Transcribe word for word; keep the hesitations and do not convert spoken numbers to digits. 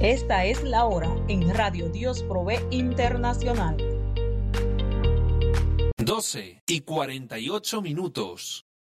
Esta es la hora en Radio Dios Provee Internacional. doce y cuarenta y ocho minutos.